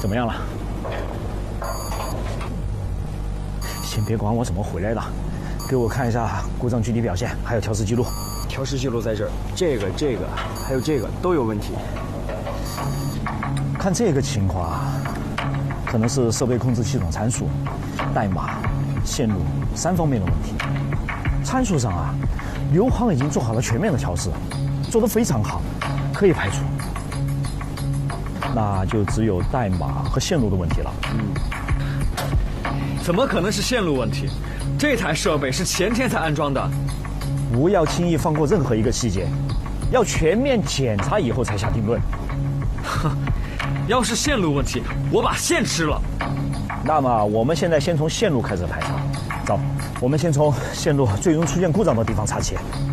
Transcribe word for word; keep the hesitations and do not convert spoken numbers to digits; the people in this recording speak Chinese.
怎么样了？先别管我怎么回来的，给我看一下故障具体表现，还有调试记录。 调试记录在这儿，这个、这个还有这个都有问题。 看这个情况啊，可能是设备控制系统参数、代码、线路三方面的问题。参数上啊，刘航已经做好了全面的调试，做得非常好，可以排除。那就只有代码和线路的问题了。 嗯，怎么可能是线路问题？这台设备是前天才安装的。 不要轻易放过任何一个细节，要全面检查以后才下定论。 哼，要是线路问题，我把线吃了。 那么我们现在先从线路开始排查。走，我们先从线路最容易出现故障的地方查起。